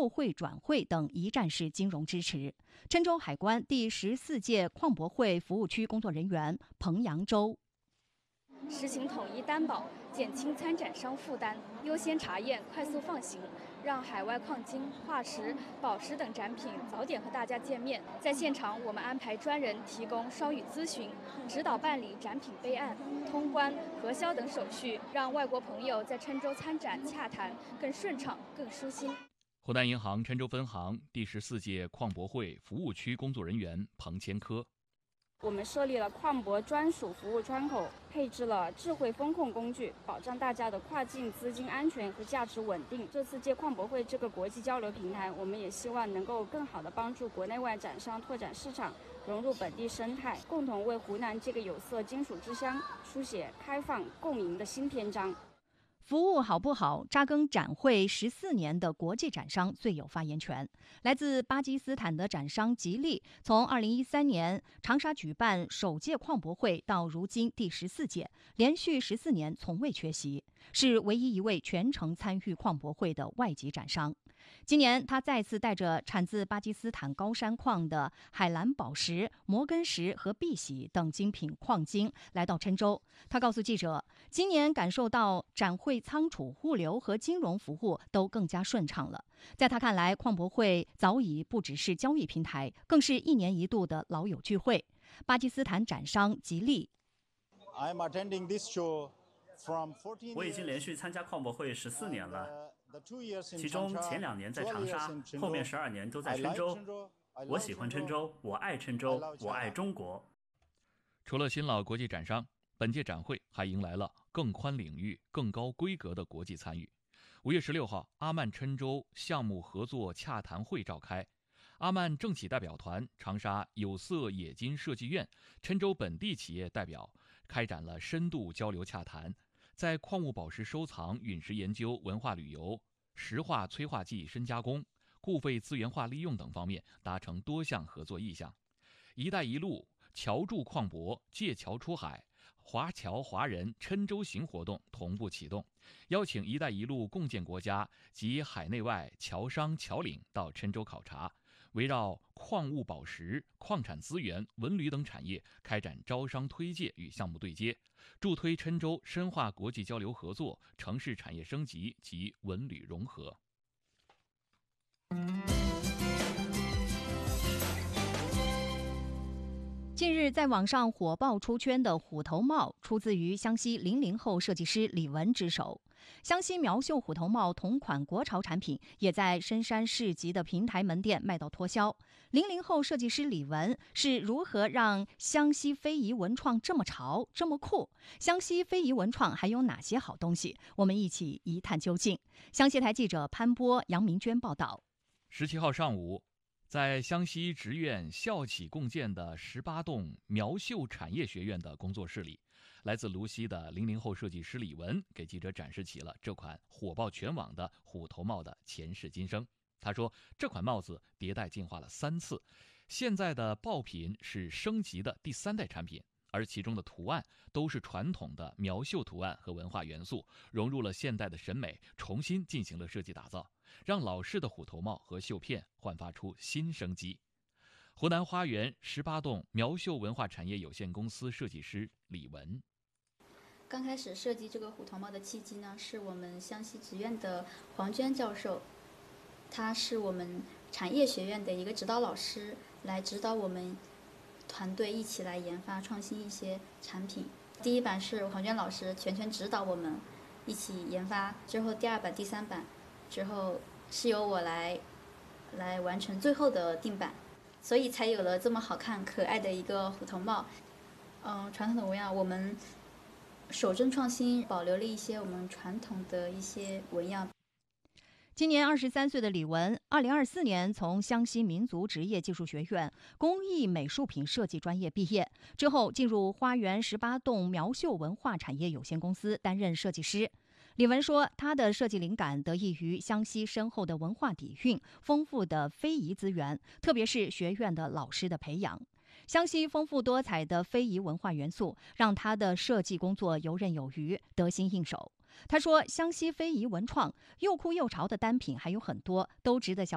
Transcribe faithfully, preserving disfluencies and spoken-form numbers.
售汇转汇等一站式金融支持。郴州海关第十四届矿博会服务区工作人员彭扬洲。 实行统一担保，减轻参展商负担，优先查验，快速放行，让海外矿金、化石、宝石等展品早点和大家见面。在现场，我们安排专人提供双语咨询，指导办理展品备案、通关、核销等手续，让外国朋友在郴州参展洽谈更顺畅、更舒心。 湖南银行郴州分行第十四届矿博会服务区工作人员彭千科。 我们设立了矿博专属服务窗口，配置了智慧风控工具，保障大家的跨境资金安全和价值稳定。这次借矿博会这个国际交流平台，我们也希望能够更好地帮助国内外展商拓展市场，融入本地生态，共同为湖南这个有色金属之乡书写开放共赢的新篇章。 服务好不好，扎根展会十四年的国际展商最有发言权。来自巴基斯坦的展商吉利，从二零一三年长沙举办首届矿博会到如今第十四届，连续十四年从未缺席，是唯一一位全程参与矿博会的外籍展商。今年，他再次带着产自巴基斯坦高山矿的海蓝宝石、摩根石和碧玺等精品矿金来到郴州。他告诉记者，今年感受到展会仓储、物流和金融服务都更加顺畅了。在他看来，矿博会早已不只是交易平台，更是一年一度的老友聚会。巴基斯坦展商吉利， 我已经连续参加矿博会十四年了。其中前两年在长沙，后面十二年都在郴州。我喜欢郴州，我爱郴州，我爱中国。 除了新老国际展商，本届展会还迎来了更宽领域、更高规格的国际参与。五月十六号，阿曼郴州项目合作洽谈会召开，阿曼政企代表团、长沙有色冶金设计院、郴州本地企业代表开展了深度交流洽谈。在矿物宝石收藏、陨石研究、文化旅游、石化催化剂深加工、固废资源化利用等方面达成多项合作意向。“一带一路”桥筑矿博、借桥出海、华侨华人郴州行活动同步启动，邀请“一带一路”共建国家及海内外侨商侨领到郴州考察，围绕矿物宝石、矿产资源、文旅等产业开展招商推介与项目对接，助推郴州深化国际交流合作、城市产业升级及文旅融合。 近日，在网上火爆出圈的虎头帽，出自于湘西零零后设计师李文之手。湘西苗绣虎头帽同款国潮产品也在深山市集的平台门店卖到脱销。零零后设计师李文是如何让湘西非遗文创这么潮、这么酷？湘西非遗文创还有哪些好东西？我们一起一探究竟。湘西台记者潘波、杨明娟报道。 十七号上午，在湘西职院校企共建的十八栋苗绣产业学院的工作室里，来自泸西的零零后设计师李文给记者展示起了这款火爆全网的虎头帽的前世今生。他说，这款帽子迭代进化了三次，现在的爆品是升级的第三代产品，而其中的图案都是传统的苗绣图案和文化元素，融入了现代的审美，重新进行了设计打造，让老式的虎头帽和绣片焕发出新生机。湖南花园十八栋苗绣文化产业有限公司设计师李文， 刚开始设计这个虎头帽的契机呢，是我们湘西职院的黄娟教授，他是我们产业学院的一个指导老师，来指导我们团队一起来研发创新一些产品。第一版是黄娟老师全权指导我们一起研发，之后第二版、第三版之后是由我来来完成最后的定版，所以才有了这么好看可爱的一个虎头帽。嗯，传统的纹样我们守正创新，保留了一些我们传统的一些纹样。 今年二十三岁的李文，二零二四年从湘西民族职业技术学院工艺美术品设计专业毕业，之后进入花园十八栋苗绣文化产业有限公司担任设计师。李文说，他的设计灵感得益于湘西深厚的文化底蕴、丰富的非遗资源，特别是学院的老师的培养。湘西丰富多彩的非遗文化元素，让他的设计工作游刃有余、得心应手。他说，湘西非遗文创又酷又潮的单品还有很多，都值得小